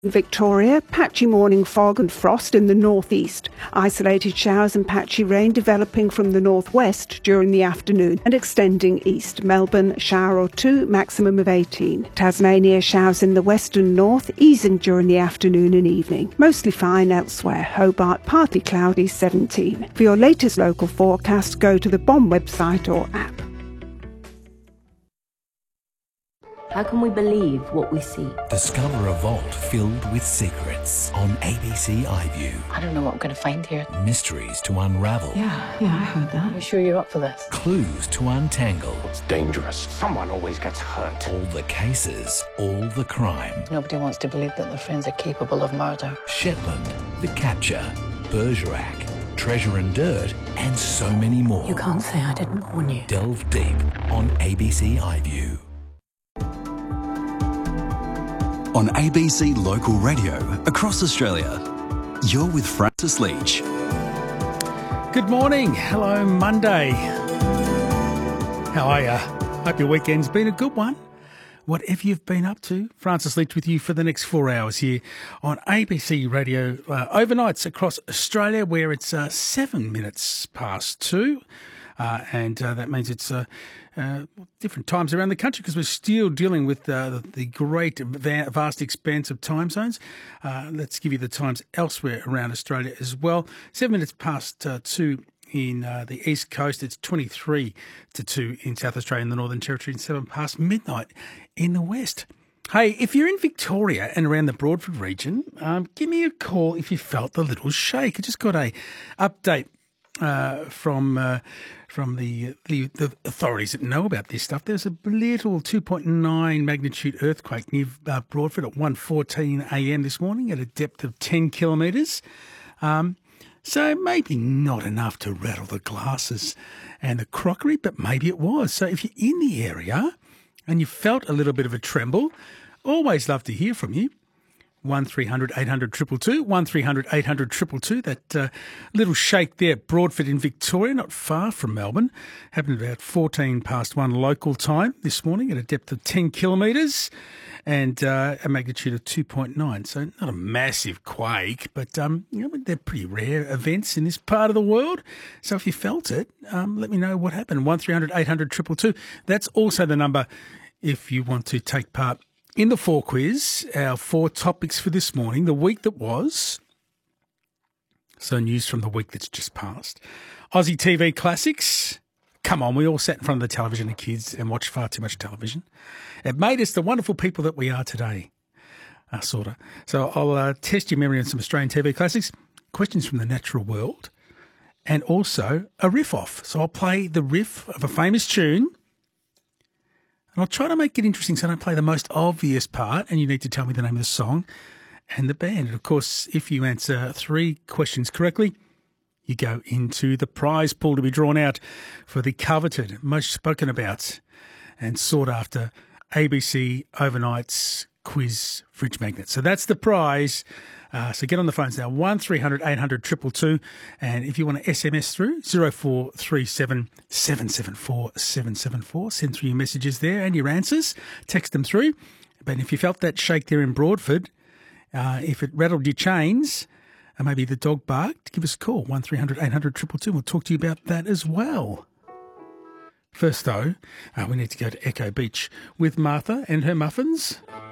Victoria, patchy morning fog and frost in the northeast. Isolated showers and patchy rain developing from the northwest during the afternoon and extending east. Melbourne, shower or two, maximum of 18. Tasmania, showers in the western north, easing during the afternoon and evening. Mostly fine elsewhere. Hobart, partly cloudy, 17. For your latest local forecast, go to the BOM website or app. How can we believe what we see? Discover a vault filled with secrets on ABC iView. I don't know what I'm going to find here. Mysteries to unravel. Yeah, I heard that. Are you sure you're up for this? Clues to untangle. It's dangerous. Someone always gets hurt. All the cases, all the crime. Nobody wants to believe that their friends are capable of murder. Shetland, The Capture, Bergerac, Treasure and Dirt, and so many more. You can't say I didn't warn you. Delve deep on ABC iView. On ABC Local Radio across Australia, you're with Francis Leach. Good morning. Hello, Monday. How are you? Hope your weekend's been a good one. Whatever you've been up to, Francis Leach with you for the next 4 hours here on ABC Radio overnights across Australia, where it's 7 minutes past 2. And that means it's different times around the country because we're still dealing with the great vast expanse of time zones. Let's give you the times elsewhere around Australia as well. 7 minutes past 2 in the East Coast. It's 23 to 2 in South Australia and the Northern Territory, and 7 past midnight in the West. Hey, if you're in Victoria and around the Broadford region, give me a call if you felt the little shake. I just got a update from the authorities that know about this stuff. There's a little 2.9 magnitude earthquake near Broadford at 1:14 a.m. this morning at a depth of 10 kilometres. So maybe not enough to rattle the glasses and the crockery, but maybe it was. So if you're in the area and you felt a little bit of a tremble, always love to hear from you. 1300 800 222, 1300 800 222. That little shake there at Broadford in Victoria, not far from Melbourne, happened about 14 past 1 local time this morning at a depth of 10 kilometres and a magnitude of 2.9. So not a massive quake, but they're pretty rare events in this part of the world. So if you felt it, let me know what happened. 1300 800 222. That's also the number if you want to take part in the 4 quiz. Our 4 topics for this morning, the week that was, so news from the week that's just passed. Aussie TV classics. Come on, we all sat in front of the television as kids and watched far too much television. It made us the wonderful people that we are today, sort of. So I'll test your memory on some Australian TV classics, questions from the natural world, and also a riff off. So I'll play the riff of a famous tune, and I'll try to make it interesting so I don't play the most obvious part, and you need to tell me the name of the song and the band. And, of course, if you answer 3 questions correctly, you go into the prize pool to be drawn out for the coveted, most spoken about and sought after ABC Overnights Quiz Fridge Magnet. So that's the prize. So get on the phones now, 1300 800 222. And if you want to SMS through, 0437 774 774. Send through your messages there and your answers. Text them through. But if you felt that shake there in Broadford, if it rattled your chains, and maybe the dog barked, give us a call, 1300 800 222. We'll talk to you about that as well. First, though, we need to go to Echo Beach with Martha and her muffins.